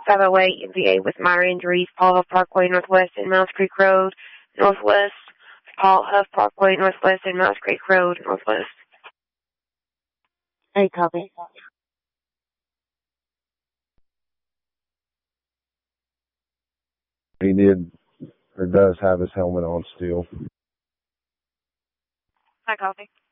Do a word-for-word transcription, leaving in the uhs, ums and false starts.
five oh eight M V A with minor injuries, Paul Huff Parkway, Northwest and Mouse Creek Road, Northwest. Paul Huff Parkway, Northwest and Mouse Creek Road, Northwest. Hey, copy. He did, or does have his helmet on still. Hi, copy.